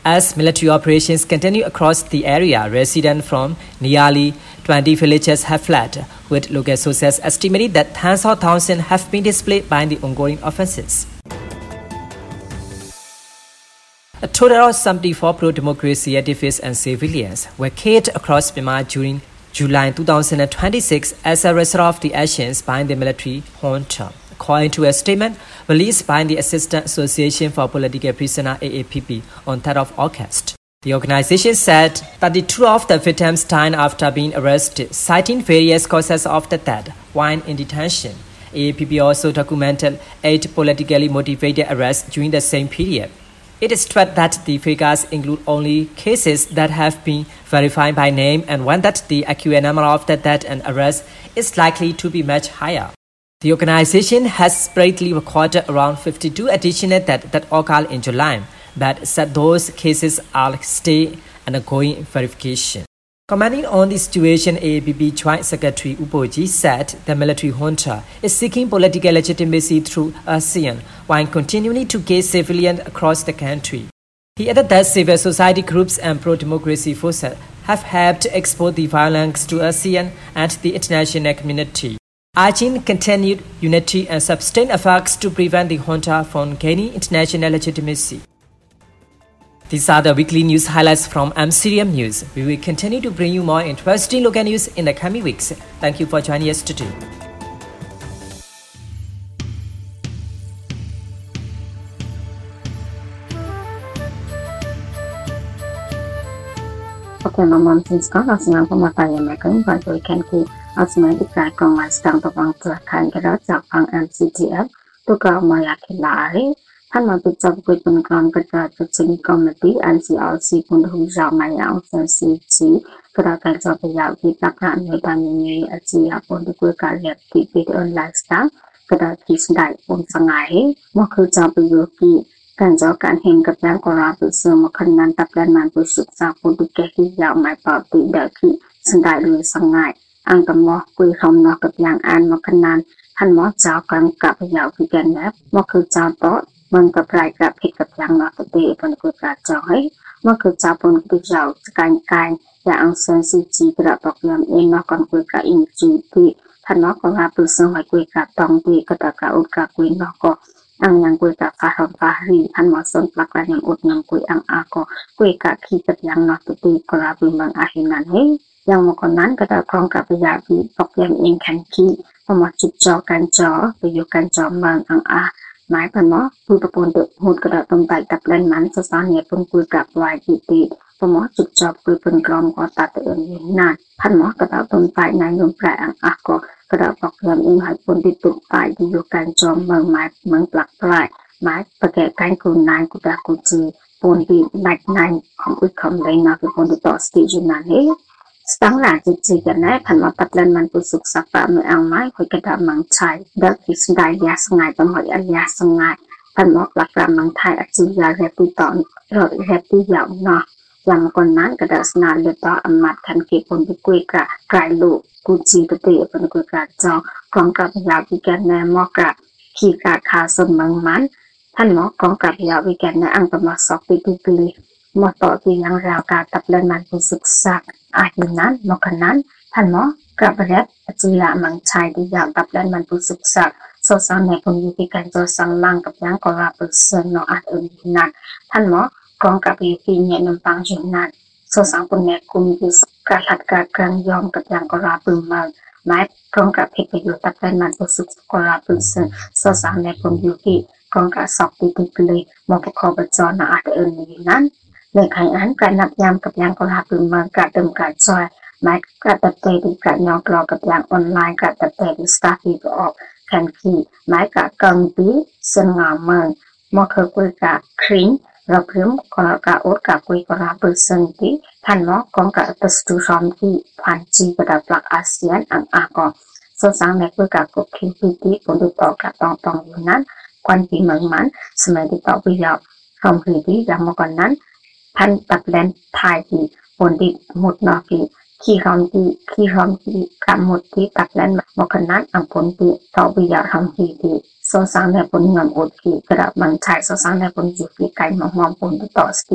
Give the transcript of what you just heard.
As military operations continue across the area, residents from nearly 20 villages have fled, with local sources estimating that tens of thousands have been displaced by the ongoing offensives. A total of 74 pro-democracy activists and civilians were killed across Myanmar during July 2026 as a result of the actions by the military junta, according to a statement released by the Assistant Association for Political Prisoners AAPP on 3rd of August. The organization said that the two of the victims died after being arrested, citing various causes of the death while in detention. AAPP also documented 8 politically motivated arrests during the same period. It is stressed that the figures include only cases that have been verified by name and one that the accurate number of the deaths and arrests is likely to be much higher. The organization has separately recorded around 52 additional deaths that occurred in July, but said those cases are still undergoing verification. Commenting on the situation, AAPP Joint Secretary Upoji said the military junta is seeking political legitimacy through ASEAN while continuing to kill civilians across the country. He added that civil society groups and pro-democracy forces have helped export the violence to ASEAN and the international community, urging continued unity and sustained efforts to prevent the junta from gaining international legitimacy. These are the weekly news highlights from MCRM News. We will continue to bring you more interesting local news in the coming weeks. Thank you for joining us today. Okay, Mom, since God has now come up, I am making one we can keep as many crack on my stand of one to a kind of MCTF to go my Akilari. ท่านมาติดจับกุยเป็นกลางกระจายประชุมคอมมิตี้ NCRC คุณผู้ชมไม่เอาเซนซีจีกระจายจับไปยาวที่ตักหันในตอนนี้อาชีพคนที่กุยการเรียนที่เป็นออนไลน์สตาร์กระจายที่สได้บนสังไงเมื่อคือจับไปอยู่ที่การจับการเห็นกับแรงกราบเสริมขนาดตับแรงมันผู้ศึกษาคนที่แก่ที่ยาวไม่ปกติเด็กที่สได้หรือสังไงอังกมอกุยคำนอกกับอย่างอ่านมาขนาดท่านหมอเจ้ากลางกับไปยาวที่แก่แล้วเมื่อคือเจ้าโตมันกับรายกับผิดกับอย่างนอกตัวเป็นกุศลจอยเมื่อคือจับปุ่นกุศลการอย่างเซนซิทีกระบอกยามเองนอกกันกุศลอินจีที่ท่านนอกก็มาปรึกษาไว้กุศลตองที่กระตากอุดกับกุศลนอกก็อังยังกุศลฟาร์มฟารีท่านหมอสนปลักยังอุดยังกุศลอังอาก็กุศลขี้กับอย่างนอกตัวกระบุมังอาหินันเฮยังเมื่อก่อนนั้นกระตากครองกับพยาธิบอกยามเองแข็งขี้พอมาจุดจอกันจอไปอยู่กันจอมังอังอาหมายพันว่าผู้ประปนเด็กหุ่นกระดาษตรงใต้ตับเล่นนั้นสสารเนี่ยเป็นกุยกับวายจีตีพอหมอจุดจอบกุยเป็นกรอมก็ตัดเองนานพันหมอกระดาษตรงใต้นายยมแปลงอ่ะก็กระดาษบอกยามเองหายปนติดตุกใต้ที่อยู่การจอมเมืองไม้เมืองปลักปลายไม้ประแกการกุนนายกุดากุจีปนติดหนักนายของอุดคำเลยนะคือปนติดต่อสติจุนันเองตั้งหลักจีกันนะพันว่าตัดเล่นมันผู้ศึกษาฝ่ามือเอาไม้คุยกระดาษมังไทยเด็กที่สได้ยาสงายต้องหอยยาสงายพันว่าหลักการมังไทยอาชีพยาเรปีตอนเรปียาวเนาะอย่างก่อนนั้นกระดาษสนาเลือดต่ออมัดทันเก็บคนที่กุยกะไกลลูกกุจีตัวเตะเป็นกุยกะจอกองกับยาววิกันแนมอกะขี่กะขาสมมังมันท่านหมอกองกับยาววิกันแนอังกมาสอบปีปีหมอต่อที่ยังราวการตัดเล่นมันผู้ศึกษาอาทิตย์นั้นมกนั้นท่านหมอกระเบิดอาชีพมังชายที่อยากตัดเล่นมันผู้ศึกษาโซซานในคนยุติการจะสังลังกับยังกราบเสนออาจอื่นนั้นท่านหมอกองกับยุติเนี่ยนำฟังจุดนั้นโซซังคนในกลุ่มที่กระหัดการกลางยอมกับยังกราบเมืองไม้กองกับเพชรประโยชน์ตัดเล่นมันผู้ศึกษากราบเสนอโซซังในคนยุติกองกับสอบตีตีเลยมอประคอบจอนาอาจอื่นนั้นในขณะนั้นการนับยามกับยังกราบเมืองการเติมการซอยไม้การตัดเตะดีการยองกรอกับยังออนไลน์การตัดเตะดีสตาร์ทที่ออกแข่งขี่ไม้กะกังปีเส้นงามเมืองมอเคกุยกะครีนรับเพิ่มกะโอ๊ตกะกุยกะเปอร์เซ็นต์ที่ท่านมอกองกะตัสตูชอมที่พันจีกระดับหลักอาเซียนอังอากอโซซังในกุยกะกบคิวพีที่ผลติดต่อกะตองอยู่นั้นควันปีเมืองมันสมัยติดต่อวิยาวคอมพีที่ยังเมื่อก่อนนั้นท่านตัดแลนไทยที่ผลติดหมดนอกีขี้คำที่กำหมดที่ตัดเล่นมกนัดอังผลที่ต่อวิยาทำที่โซซังในผลเงินอดที่กระดับมันชายโซซังในผลจุดที่ไก่มองผลที่ต่อสติ